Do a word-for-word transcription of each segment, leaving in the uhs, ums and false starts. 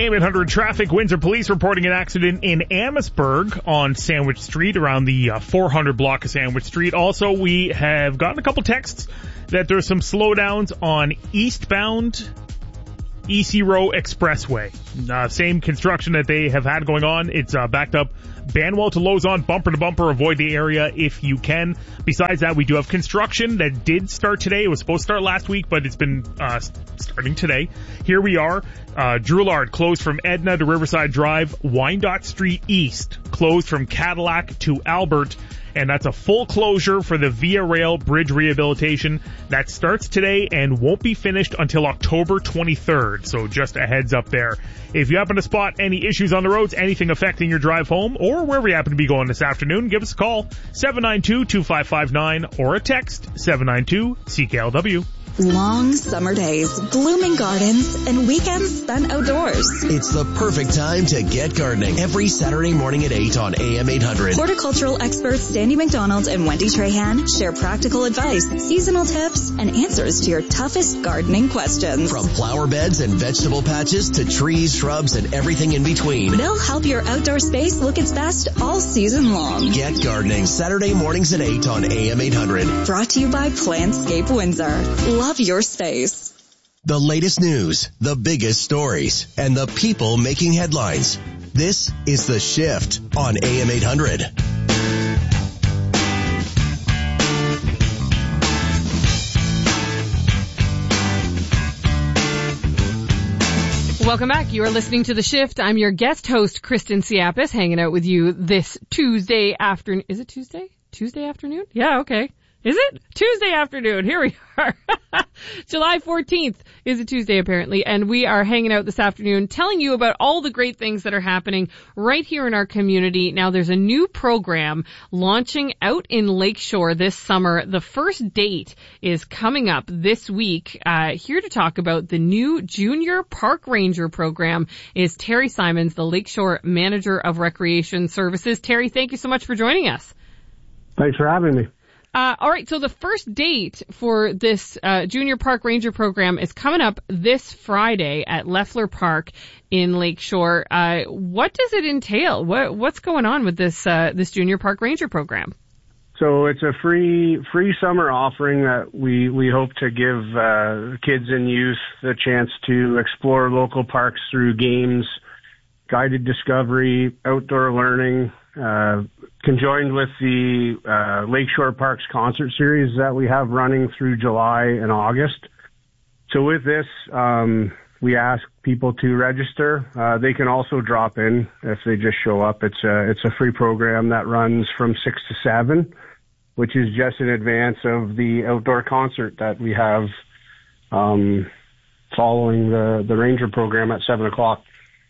A M eight hundred traffic. Windsor Police reporting an accident in Amherstburg on Sandwich Street around the uh, four hundred block of Sandwich Street. Also, we have gotten a couple texts that there's some slowdowns on eastbound E C Row Expressway. Uh, same construction that they have had going on. It's uh, backed up Banwell to Lozon, bumper to bumper. Avoid the area if you can. Besides that, we do have construction that did start today. It was supposed to start last week, but it's been uh, starting today. Here we are. Uh, Drouillard closed from Edna to Riverside Drive. Wyandotte Street East closed from Cadillac to Albert. And that's a full closure for the Via Rail Bridge rehabilitation. That starts today and won't be finished until October twenty-third. So just a heads up there. If you happen to spot any issues on the roads, anything affecting your drive home, or wherever you happen to be going this afternoon, give us a call, seven nine two, two five five nine, or a text, seven nine two, C K L W. Long summer days, blooming gardens, and weekends spent outdoors. It's the perfect time to get gardening. Every Saturday morning at eight on A M eight hundred. Horticultural experts Sandy McDonald and Wendy Trahan share practical advice, seasonal tips, and answers to your toughest gardening questions. From flower beds and vegetable patches to trees, shrubs, and everything in between. They'll help your outdoor space look its best all season long. Get gardening Saturday mornings at eight on A M eight hundred. Brought to you by Plantscape Windsor. Love your space. The latest news, the biggest stories, and the people making headlines. This is The Shift on A M eight hundred. Welcome back. You are listening to The Shift. I'm your guest host, Kristen Siapis, hanging out with you this Tuesday afternoon. Is it Tuesday? Tuesday afternoon? Yeah, okay. Is it? Tuesday afternoon. Here we are. July fourteenth is a Tuesday, apparently, and we are hanging out this afternoon telling you about all the great things that are happening right here in our community. Now, there's a new program launching out in Lakeshore this summer. The first date is coming up this week. Uh, here to talk about the new Junior Park Ranger program is Terry Simons, the Lakeshore Manager of Recreation Services. Terry, thank you so much for joining us. Thanks for having me. Uh, all right, so the first date for this uh, Junior Park Ranger program is coming up this Friday at Leffler Park in Lakeshore. Uh, what does it entail? What, what's going on with this uh, this Junior Park Ranger program? So it's a free free summer offering that we, we hope to give uh, kids and youth the chance to explore local parks through games, guided discovery, outdoor learning, uh, conjoined with the uh, Lakeshore Parks concert series that we have running through July and August. So with this, um, we ask people to register. Uh, they can also drop in if they just show up. It's a, it's a free program that runs from six to seven, which is just in advance of the outdoor concert that we have um, following the, the Ranger program at seven o'clock.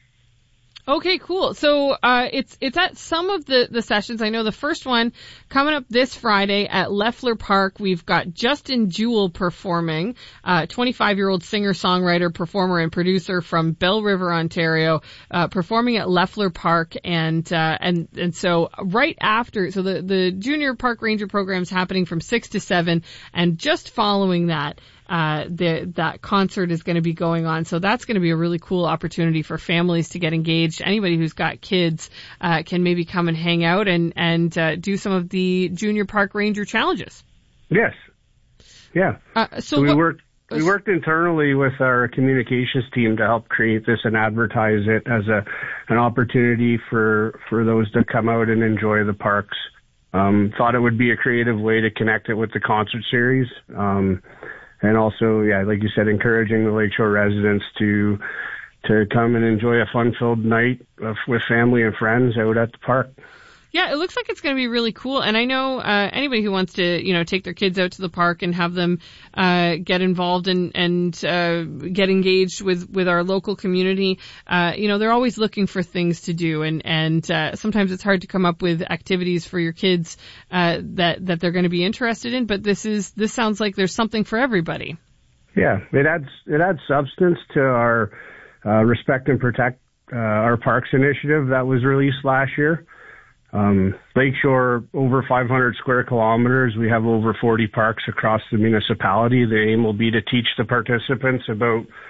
Okay, cool. So uh it's it's at some of the, the sessions. I know the first one coming up this Friday at Leffler Park. We've got Justin Jewell performing, uh twenty-five-year-old singer-songwriter, performer, and producer from Bell River, Ontario, uh performing at Leffler Park. And uh and and so right after, so the, the Junior Park Ranger program is happening from six to seven, and just following that, Uh, the, that concert is going to be going on. So that's going to be a really cool opportunity for families to get engaged. Anybody who's got kids, uh, can maybe come and hang out and, and, uh, do some of the Junior Park Ranger challenges. Yes. Yeah. Uh, so, so we what, worked, we worked internally with our communications team to help create this and advertise it as a, an opportunity for, for those to come out and enjoy the parks. Um, thought it would be a creative way to connect it with the concert series. Um, And also, yeah, like you said, encouraging the Lakeshore residents to to come and enjoy a fun-filled night of, with family and friends out at the park. Yeah, it looks like it's going to be really cool. And I know uh, anybody who wants to, you know, take their kids out to the park and have them uh, get involved and and uh, get engaged with with our local community, uh, you know, they're always looking for things to do, and and uh, sometimes it's hard to come up with activities for your kids uh, that that they're going to be interested in. But this is this sounds like there's something for everybody. Yeah, it adds it adds substance to our uh, Respect and Protect uh, Our Parks initiative that was released last year. Um, Lakeshore, over five hundred square kilometers. We have over forty parks across the municipality. The aim will be to teach the participants about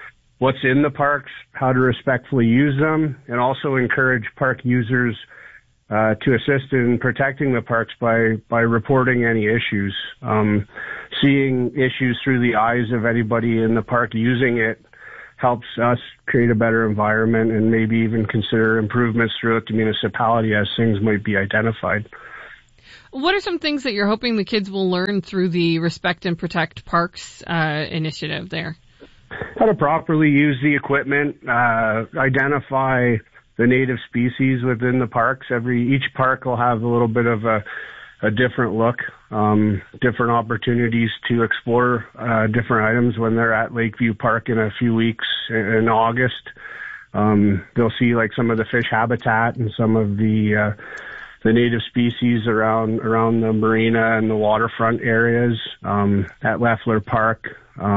what's in the parks, how to respectfully use them, and also encourage park users uh, to assist in protecting the parks by, by reporting any issues. Um, seeing issues through the eyes of anybody in the park using it helps us create a better environment and maybe even consider improvements throughout the municipality as things might be identified. What are some things that you're hoping the kids will learn through the Respect and Protect Parks uh, initiative there? How to properly use the equipment, uh, identify the native species within the parks. Every each park will have a little bit of a, a different look, um, different opportunities to explore uh, different items. When they're at Lakeview Park in a few weeks in August, um, they'll see like some of the fish habitat and some of the uh, the native species around around the marina and the waterfront areas. Um, at Leffler Park,